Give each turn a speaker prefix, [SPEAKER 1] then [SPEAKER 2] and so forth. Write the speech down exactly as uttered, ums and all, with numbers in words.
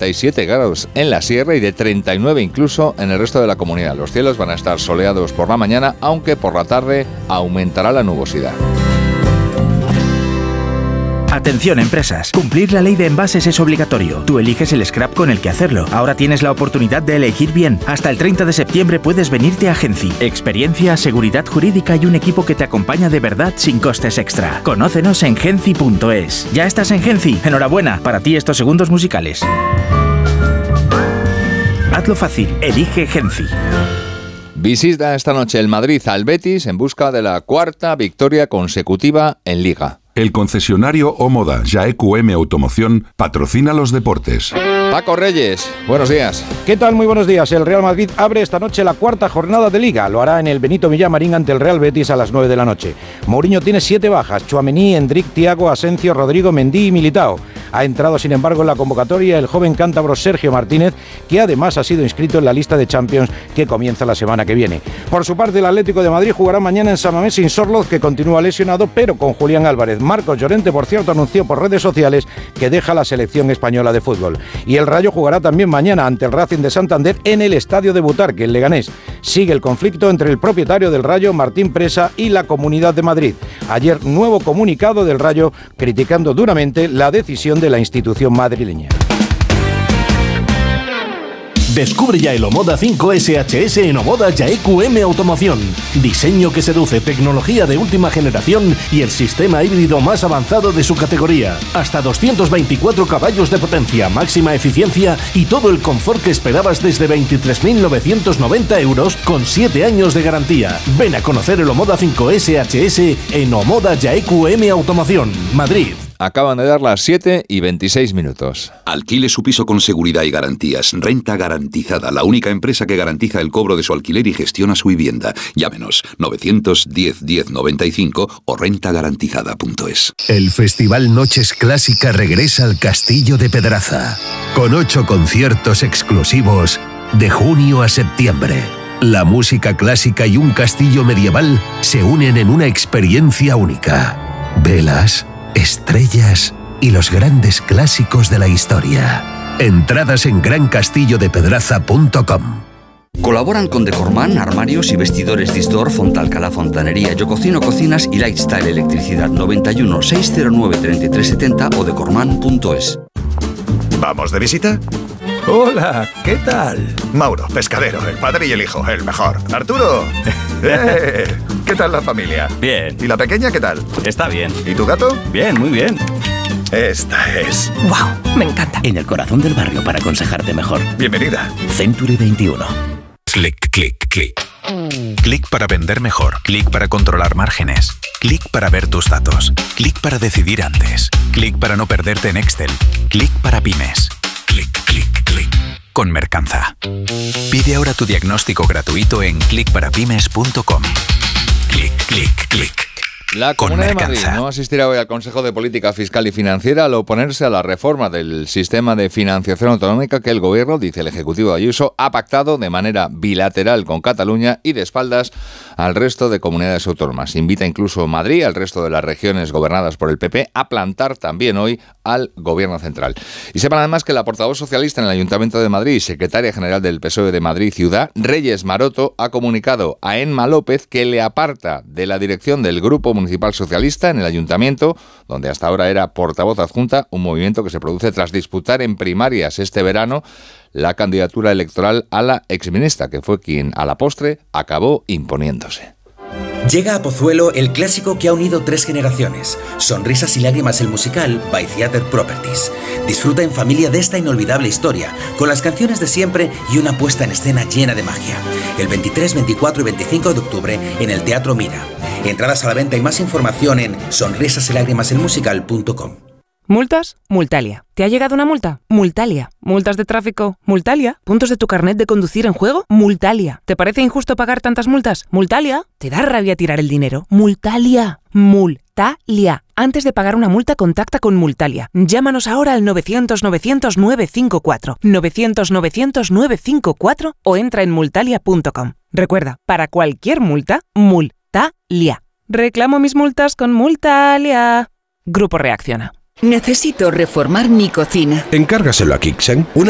[SPEAKER 1] treinta y siete grados en la sierra y de treinta y nueve incluso en el resto de la comunidad. Los cielos van a estar soleados por la mañana, aunque por la tarde aumentará la nubosidad.
[SPEAKER 2] Atención empresas, cumplir la ley de envases es obligatorio. Tú eliges el scrap con el que hacerlo. Ahora tienes la oportunidad de elegir bien. Hasta el treinta de septiembre puedes venirte a Genci. Experiencia, seguridad jurídica y un equipo que te acompaña de verdad sin costes extra. Conócenos en genci punto es. ¿Ya estás en Genci? Enhorabuena, para ti estos segundos musicales. Hazlo fácil, elige Genci.
[SPEAKER 1] Visita esta noche el Madrid al Betis en busca de la cuarta victoria consecutiva en Liga.
[SPEAKER 3] El concesionario Omoda Jae Q M Automoción patrocina los deportes.
[SPEAKER 1] Paco Reyes, buenos días.
[SPEAKER 4] ¿Qué tal? Muy buenos días. El Real Madrid abre esta noche la cuarta jornada de Liga. Lo hará en el Benito Villamarín ante el Real Betis a las nueve de la noche. Mourinho tiene siete bajas: Tchouaméni, Endrick, Thiago, Asensio, Rodrigo, Mendy y Militao. Ha entrado, sin embargo, en la convocatoria el joven cántabro Sergio Martínez, que además ha sido inscrito en la lista de Champions que comienza la semana que viene. Por su parte, el Atlético de Madrid jugará mañana en San Mamés sin Sorloz, que continúa lesionado, pero con Julián Álvarez. Marcos Llorente, por cierto, anunció por redes sociales que deja la selección española de fútbol. Y el Rayo jugará también mañana ante el Racing de Santander en el Estadio de Butarque, en Leganés. Sigue el conflicto entre el propietario del Rayo, Martín Presa, y la Comunidad de Madrid. Ayer, nuevo comunicado del Rayo criticando duramente la decisión de la institución madrileña.
[SPEAKER 5] Descubre ya el Omoda cinco S H S en Omoda Jae Q M Automoción. Diseño que seduce, tecnología de última generación y el sistema híbrido más avanzado de su categoría. Hasta doscientos veinticuatro caballos de potencia, máxima eficiencia y todo el confort que esperabas desde veintitrés mil novecientos noventa euros con siete años de garantía. Ven a conocer el Omoda cinco S H S en Omoda Jae Q M Automoción, Madrid.
[SPEAKER 1] Acaban de dar las siete y veintiséis minutos.
[SPEAKER 6] Alquile su piso con seguridad y garantías. Renta Garantizada, la única empresa que garantiza el cobro de su alquiler y gestiona su vivienda. Llámenos novecientos diez diez noventa y cinco o renta garantizada punto es.
[SPEAKER 7] El Festival Noches Clásica regresa al Castillo de Pedraza, con ocho conciertos exclusivos de junio a septiembre. La música clásica y un castillo medieval se unen en una experiencia única. Velas, estrellas y los grandes clásicos de la historia. Entradas en gran castillo de pedraza punto com.
[SPEAKER 8] Colaboran con Decorman, armarios y vestidores Disdor, Fontalcalá Fontanería, Yo Cocino Cocinas y Lifestyle Electricidad. Noventa y uno, seiscientos nueve, treinta y tres setenta o decorman punto es.
[SPEAKER 9] ¿Vamos de visita?
[SPEAKER 10] Hola, ¿qué tal?
[SPEAKER 9] Mauro, pescadero, el padre y el hijo, el mejor. Arturo, ¡eh! ¿Qué tal la familia?
[SPEAKER 10] Bien.
[SPEAKER 9] ¿Y la pequeña qué tal?
[SPEAKER 10] Está bien.
[SPEAKER 9] ¿Y tu gato?
[SPEAKER 10] Bien, muy bien.
[SPEAKER 9] Esta es...
[SPEAKER 11] ¡Wow! Me encanta.
[SPEAKER 12] En el corazón del barrio para aconsejarte mejor.
[SPEAKER 9] Bienvenida.
[SPEAKER 12] Century veintiuno.
[SPEAKER 13] Clic, clic, clic. Clic para vender mejor. Clic para controlar márgenes. Clic para ver tus datos. Clic para decidir antes. Clic para no perderte en Excel. Clic para pymes. Clic, clic, clic. Con Mercanza. Pide ahora tu diagnóstico gratuito en clic para pymes punto com. Clic, clic, clic.
[SPEAKER 1] La Comunidad de Madrid no asistirá hoy al Consejo de Política Fiscal y Financiera al oponerse a la reforma del sistema de financiación autonómica que el Gobierno, dice el Ejecutivo de Ayuso, ha pactado de manera bilateral con Cataluña y de espaldas al resto de comunidades autónomas. Invita incluso Madrid, al resto de las regiones gobernadas por el P P, a plantar también hoy al Gobierno central. Y sepan además que la portavoz socialista en el Ayuntamiento de Madrid y secretaria general del P S O E de Madrid Ciudad, Reyes Maroto, ha comunicado a Emma López que le aparta de la dirección del Grupo Municipal Socialista en el Ayuntamiento, donde hasta ahora era portavoz adjunta, un movimiento que se produce tras disputar en primarias este verano la candidatura electoral a la exministra, que fue quien a la postre acabó imponiéndose.
[SPEAKER 14] Llega a Pozuelo el clásico que ha unido tres generaciones. Sonrisas y lágrimas, el musical by Theatre Properties. Disfruta en familia de esta inolvidable historia, con las canciones de siempre y una puesta en escena llena de magia. El veintitrés, veinticuatro y veinticinco de octubre en el Teatro Mira. Entradas a la venta y más información en sonrisas y lágrimas el musical punto com.
[SPEAKER 15] ¿Multas? Multalia. ¿Te ha llegado una multa? Multalia. ¿Multas de tráfico? Multalia. ¿Puntos de tu carnet de conducir en juego? Multalia. ¿Te parece injusto pagar tantas multas? Multalia. ¿Te da rabia tirar el dinero? Multalia. Multalia. Antes de pagar una multa, contacta con Multalia. Llámanos ahora al novecientos, novecientos, nueve cinco cuatro. novecientos, novecientos, nueve cinco cuatro o entra en multalia punto com. Recuerda, para cualquier multa, Multalia. Reclamo mis multas con Multalia. Grupo Reacciona.
[SPEAKER 16] Necesito reformar mi cocina.
[SPEAKER 17] Encárgaselo a Kixen. Una